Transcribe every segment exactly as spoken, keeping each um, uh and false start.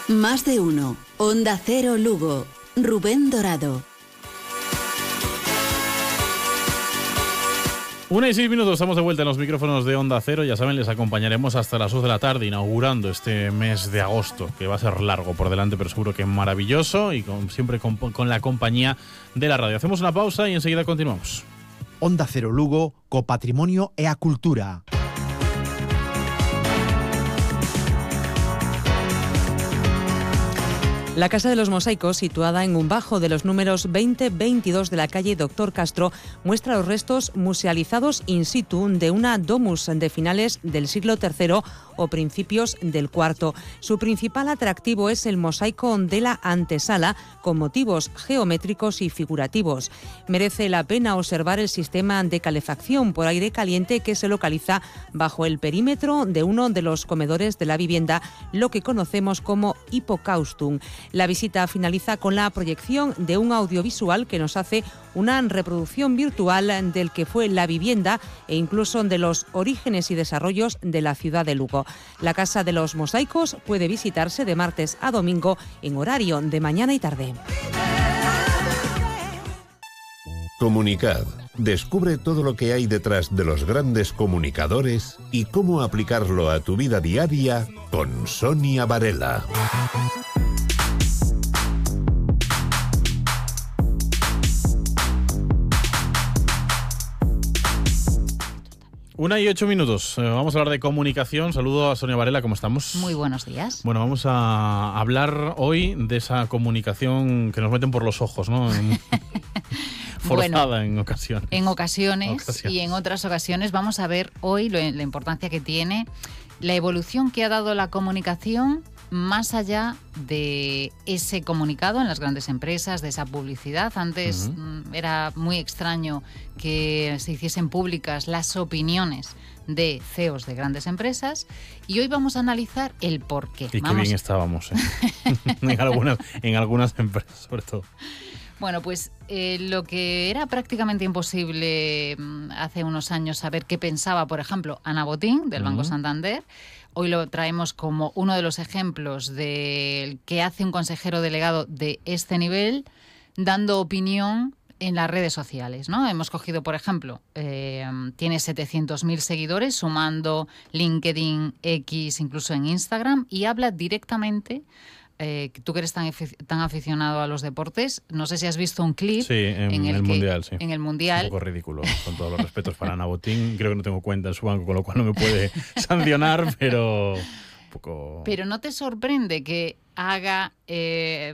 Más de uno. Onda Cero Lugo. Rubén Dorado. Una y seis minutos, estamos de vuelta en los micrófonos de Onda Cero. Ya saben, les acompañaremos hasta las dos de la tarde, inaugurando este mes de agosto, que va a ser largo por delante, pero seguro que maravilloso, y con, siempre con, con la compañía de la radio. Hacemos una pausa y enseguida continuamos. Onda Cero Lugo, Copatrimonio e a Cultura. La Casa de los Mosaicos, situada en un bajo de los números veinte veintidós de la calle Doctor Castro, muestra los restos musealizados in situ de una domus de finales del siglo tercero o principios del cuarto. Su principal atractivo es el mosaico de la antesala, con motivos geométricos y figurativos. Merece la pena observar el sistema de calefacción por aire caliente que se localiza bajo el perímetro de uno de los comedores de la vivienda, lo que conocemos como hipocaustum. La visita finaliza con la proyección de un audiovisual que nos hace una reproducción virtual del que fue la vivienda e incluso de los orígenes y desarrollos de la ciudad de Lugo. La Casa de los Mosaicos puede visitarse de martes a domingo en horario de mañana y tarde. Comunicad. Descubre todo lo que hay detrás de los grandes comunicadores y cómo aplicarlo a tu vida diaria con Sonia Varela. Una y ocho minutos. Eh, vamos a hablar de comunicación. Saludo a Sonia Varela, ¿cómo estamos? Muy buenos días. Bueno, vamos a hablar hoy de esa comunicación que nos meten por los ojos, ¿no? Forzada bueno, en ocasiones. En ocasiones, ocasiones y en otras ocasiones vamos a ver hoy lo, la importancia que tiene, la evolución que ha dado la comunicación más allá de ese comunicado en las grandes empresas, de esa publicidad. Antes uh-huh. era muy extraño que se hiciesen públicas las opiniones de C E Os de grandes empresas, y hoy vamos a analizar el porqué. Y vamos... qué bien estábamos, ¿eh? en, algunas, en algunas empresas, sobre todo. Bueno, pues eh, lo que era prácticamente imposible hace unos años saber qué pensaba, por ejemplo, Ana Botín, del Banco uh-huh. Santander, hoy lo traemos como uno de los ejemplos de qué hace un consejero delegado de este nivel, dando opinión en las redes sociales, ¿no? Hemos cogido, por ejemplo, eh, tiene setecientos mil seguidores, sumando LinkedIn, X, incluso en Instagram, y habla directamente. Eh, tú que eres tan, tan aficionado a los deportes, no sé si has visto un clip. Sí, en, en el, el que, Mundial, sí. En el Mundial. Un poco ridículo, con todos los respetos para Ana Botín. Creo que no tengo cuenta en su banco, con lo cual no me puede sancionar, pero un poco... Pero ¿no te sorprende que haga... Eh,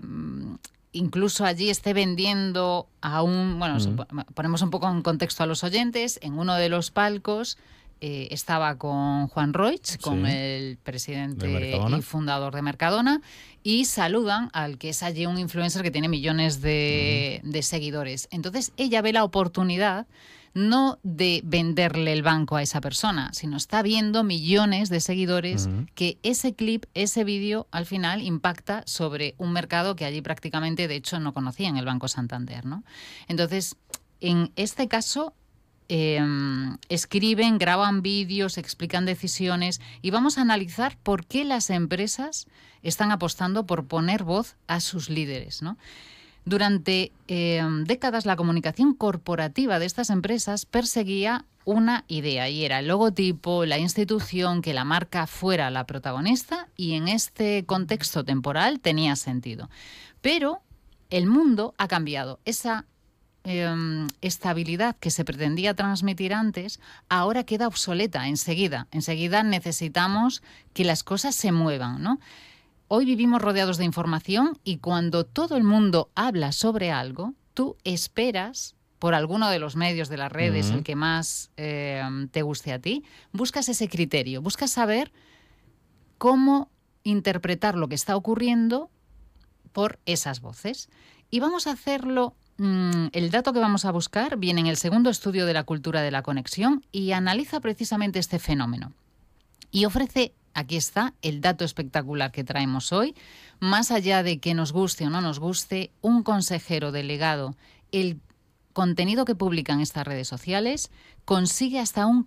incluso allí esté vendiendo a un... Bueno, mm. ponemos un poco en contexto a los oyentes. En uno de los palcos eh, estaba con Juan Roig, con sí. el presidente y fundador de Mercadona, y saludan al que es allí un influencer que tiene millones de, mm. de seguidores. Entonces ella ve la oportunidad no de venderle el banco a esa persona, sino está viendo millones de seguidores uh-huh. que ese clip, ese vídeo, al final impacta sobre un mercado que allí prácticamente, de hecho, no conocían el Banco Santander, ¿no? Entonces, en este caso, eh, escriben, graban vídeos, explican decisiones, y vamos a analizar por qué las empresas están apostando por poner voz a sus líderes, ¿no? Durante eh, décadas la comunicación corporativa de estas empresas perseguía una idea, y era el logotipo, la institución, que la marca fuera la protagonista, y en este contexto temporal tenía sentido. Pero el mundo ha cambiado. Esa eh, estabilidad que se pretendía transmitir antes ahora queda obsoleta enseguida. Enseguida necesitamos que las cosas se muevan, ¿no? Hoy vivimos rodeados de información, y cuando todo el mundo habla sobre algo, tú esperas, por alguno de los medios de las redes, uh-huh. el que más eh, te guste a ti, buscas ese criterio, buscas saber cómo interpretar lo que está ocurriendo por esas voces. Y vamos a hacerlo, mmm, el dato que vamos a buscar viene en el segundo estudio de la cultura de la conexión y analiza precisamente este fenómeno. Y ofrece... Aquí está el dato espectacular que traemos hoy. Más allá de que nos guste o no nos guste, un consejero delegado, el contenido que publica en estas redes sociales consigue hasta un